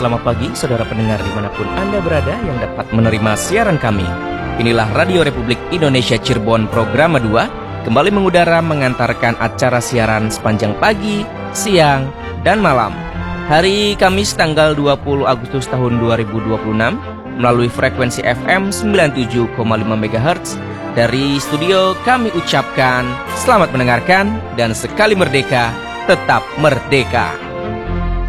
selamat pagi saudara pendengar dimanapun Anda berada yang dapat menerima siaran kami. Inilah Radio Republik Indonesia Cirebon Program 2, kembali mengudara mengantarkan acara siaran sepanjang pagi, siang, dan malam. Hari Kamis tanggal 20 Agustus tahun 2026 melalui frekuensi FM 97,5 MHz. Dari studio kami ucapkan selamat mendengarkan dan sekali merdeka, tetap merdeka.